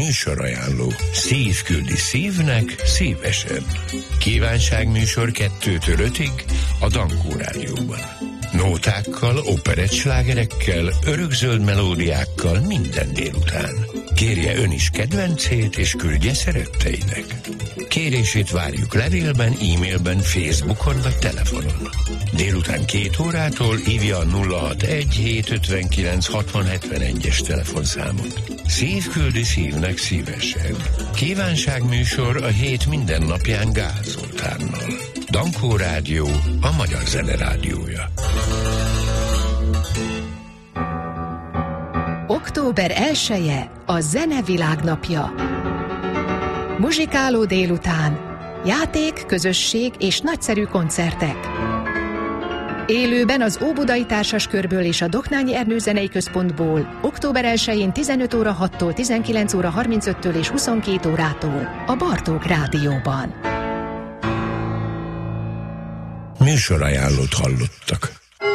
Műsorajánló. Szív küldi szívnek szívesen. Kívánságműsor 2-től 5-ig a Dankó Rádióban. Nótákkal, operettslágerekkel, örökzöld melódiákkal minden délután. Kérje ön is kedvencét, és küldje szeretteinek. Kérését várjuk levélben, e-mailben, Facebookon vagy telefonon. Délután 2 órától hívja a 061-759-6071-es telefonszámot. Szív küldi szívnek szívesen. Kívánságműsor a hét minden napján Gál Zoltánnal. Dankó Rádió, a magyar zene rádiója. Október 1-e a Zene Világnapja. Muzsikáló délután, játék, közösség és nagyszerű koncertek. Élőben az Óbudai Társaskörből és a Doknányi Ernő Zenei Központból október 1-én 15 óra 6-tól 19 óra 35-től és 22 órától a Bartók Rádióban. Műsorajánlót hallottak.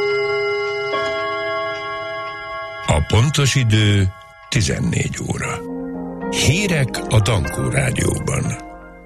A pontos idő 14 óra. Hírek a Dankó Rádióban.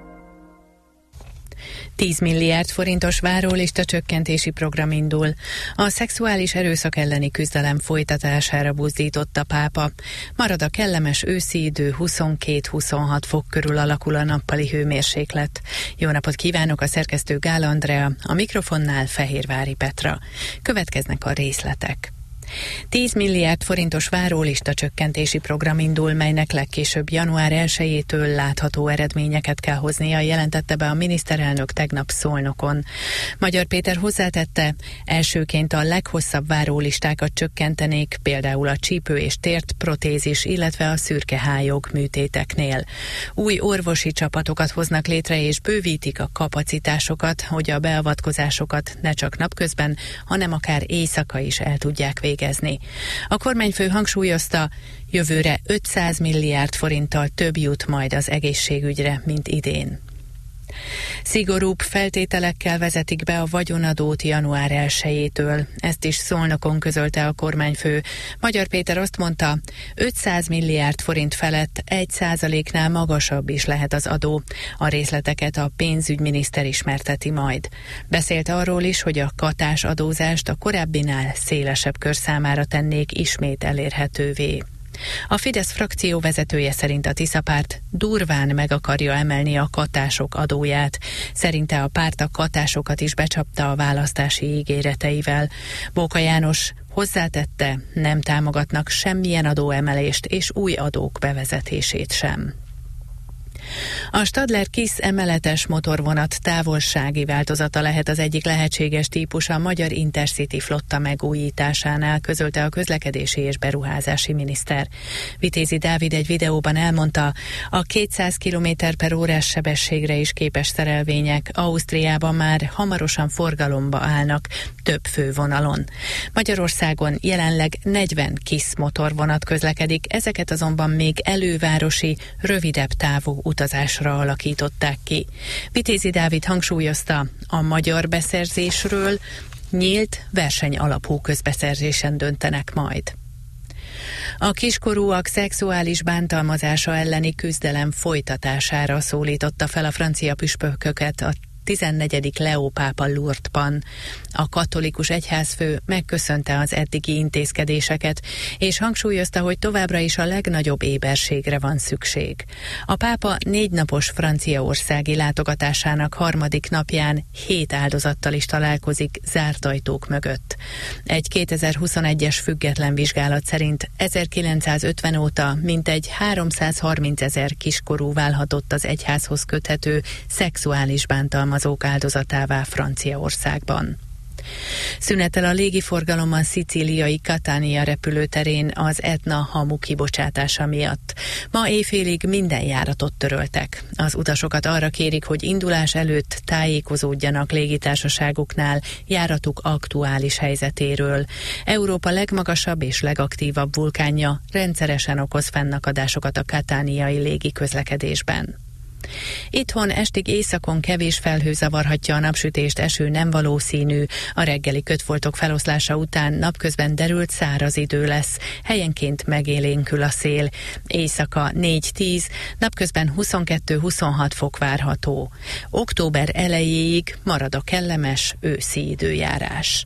10 milliárd forintos várólista csökkentési program indul. A szexuális erőszak elleni küzdelem folytatására buzdított a pápa. Marad a kellemes őszi idő, 22-26 fok körül alakul a nappali hőmérséklet. Jó napot kívánok, a szerkesztő Gál Andrea, a mikrofonnál Fehérvári Petra. Következnek a részletek. 10 milliárd forintos várólista csökkentési program indul, melynek legkésőbb január 1-től látható eredményeket kell hoznia, jelentette be a miniszterelnök tegnap Szolnokon. Magyar Péter hozzátette, elsőként a leghosszabb várólistákat csökkentenék, például a csípő és tért protézis, illetve a szürkehályog műtéteknél. Új orvosi csapatokat hoznak létre és bővítik a kapacitásokat, hogy a beavatkozásokat ne csak napközben, hanem akár éjszaka is el tudják végezni. A kormányfő hangsúlyozta, jövőre 500 milliárd forinttal több jut majd az egészségügyre, mint idén. Szigorúbb feltételekkel vezetik be a vagyonadót január 1-től. Ezt is Szolnokon közölte a kormányfő. Magyar Péter azt mondta, 500 milliárd forint felett 1%-nál magasabb is lehet az adó. A részleteket a pénzügyminiszter ismerteti majd. Beszélt arról is, hogy a katás adózást a korábbinál szélesebb kör számára tennék ismét elérhetővé. A Fidesz frakció vezetője szerint a Tisza-párt durván meg akarja emelni a katások adóját. Szerinte a párt a katásokat is becsapta a választási ígéreteivel. Bóka János hozzátette, nem támogatnak semmilyen adóemelést és új adók bevezetését sem. A Stadler Kiss emeletes motorvonat távolsági változata lehet az egyik lehetséges típus a magyar Intercity flotta megújításánál, közölte a közlekedési és beruházási miniszter. Vitézi Dávid egy videóban elmondta, a 200 km/h sebességre is képes szerelvények Ausztriában már hamarosan forgalomba állnak több fővonalon. Magyarországon jelenleg 40 Kiss motorvonat közlekedik, ezeket azonban még elővárosi, rövidebb távú utazásra alakították ki. Vitézi Dávid hangsúlyozta, a magyar beszerzésről nyílt, verseny alapú közbeszerzésen döntenek majd. A kiskorúak szexuális bántalmazása elleni küzdelem folytatására szólította fel a francia püspököket a 14. Leó pápa Lourdesban. A katolikus egyházfő megköszönte az eddigi intézkedéseket, és hangsúlyozta, hogy továbbra is a legnagyobb éberségre van szükség. A pápa 4 napos franciaországi látogatásának 3. napján 7 áldozattal is találkozik zárt ajtók mögött. Egy 2021-es független vizsgálat szerint 1950 óta mintegy 330 000 kiskorú válhatott az egyházhoz köthető szexuális bántalmazások áldozatává Franciaországban. Szünetel a légiforgalom a szicíliai Catania repülőterén az Etna hamu kibocsátása miatt. Ma éjfélig minden járatot töröltek. Az utasokat arra kérik, hogy indulás előtt tájékozódjanak légitársaságuknál járatuk aktuális helyzetéről. Európa legmagasabb és legaktívabb vulkánja rendszeresen okoz fennakadásokat a cataniai légiközlekedésben. Itthon estig északon kevés felhő zavarhatja a napsütést, eső nem valószínű. A reggeli kötfoltok feloszlása után napközben derült száraz idő lesz. Helyenként megélénkül a szél. Éjszaka 4-10, napközben 22-26 fok várható. Október elejéig marad a kellemes őszi időjárás.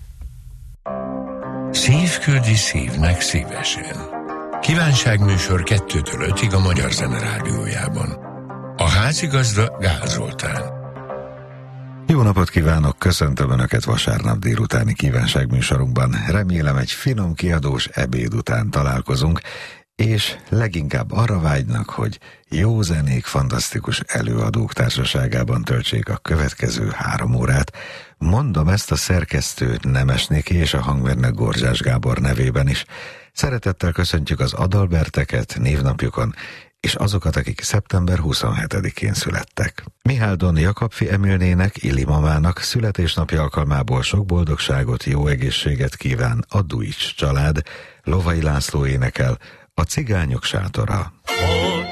Szívküldi szívnek szívesen. Kívánságműsor 2-től 5-ig a Magyar Zene Rádiójában. A házigazda Gál Zoltán. Jó napot kívánok, köszöntöm Önöket vasárnap délutáni kívánságműsorunkban. Remélem egy finom kiadós ebéd után találkozunk, és leginkább arra vágynak, hogy jó zenék, fantasztikus előadók társaságában töltsék a következő 3 órát. Mondom ezt a szerkesztő Nemes Niki és a hangmérnök Gorzsás Gábor nevében is. Szeretettel köszöntjük az Adalberteket névnapjukon, és azokat, akik szeptember 27-én születtek. Miháldon Jakabfi Emilnének, Illi mamának születésnapja alkalmából sok boldogságot, jó egészséget kíván a Duics család. Lovai László énekel, A cigányok sátora.